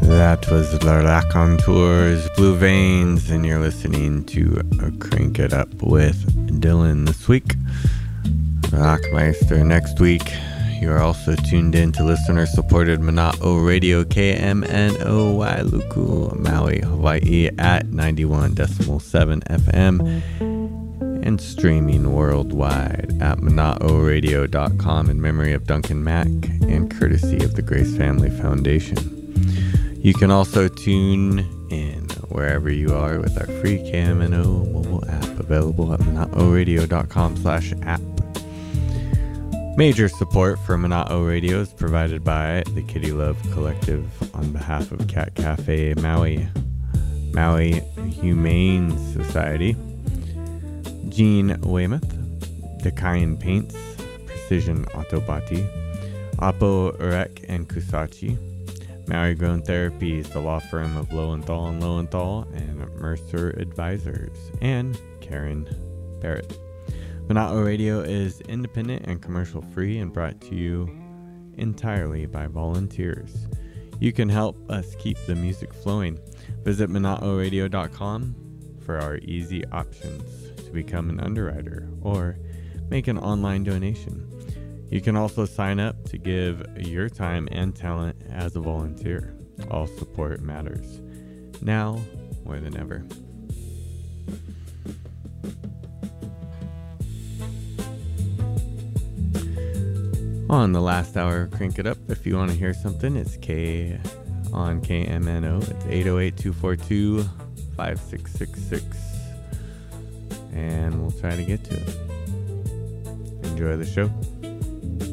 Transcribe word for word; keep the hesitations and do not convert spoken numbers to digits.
That was the Raconteurs, Blue Veins, and you're listening to Crank It Up with Dylan this week. Rockmeister next week. You are also tuned in to listener-supported Mana'o Radio, K M N O Wailuku, Maui, Hawaii at ninety-one point seven F M and streaming worldwide at mana'o radio dot com in memory of Duncan Mack and courtesy of the Grace Family Foundation. You can also tune in wherever you are with our free K M N O mobile app available at mana'o radio dot com slash app. Major support for Mana'o Radio is provided by the Kitty Love Collective on behalf of Cat Cafe Maui, Maui Humane Society, Gene Weymouth, Dekayan Paints, Precision Autobati, Apo Urek and Kusachi, Maui Grown Therapies, the law firm of Lowenthal and Lowenthal, and Mercer Advisors, and Karen Barrett. Mana'o Radio is independent and commercial free and brought to you entirely by volunteers. You can help us keep the music flowing. Visit mana'o radio dot com for our easy options to become an underwriter or make an online donation. You can also sign up to give your time and talent as a volunteer. All support matters, now more than ever. On the last hour, Crank It Up. If you want to hear something, it's K on K M N O. It's eight oh eight, two four two, five six six six. And we'll try to get to it. Enjoy the show.